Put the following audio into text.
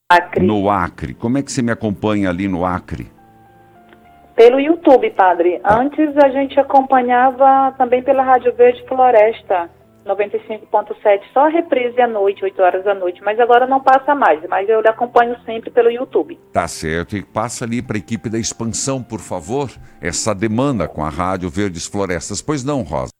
Acre. No Acre. Como é que você me acompanha ali no Acre? Pelo YouTube, padre. Antes a gente acompanhava também pela Rádio Verde Floresta, 95.7, só a reprise à noite, 8 horas da noite, mas agora não passa mais, mas eu lhe acompanho sempre pelo YouTube. Tá certo. E passa ali para a equipe da Expansão, por favor, essa demanda com a Rádio Verdes Florestas. Pois não, Rosa?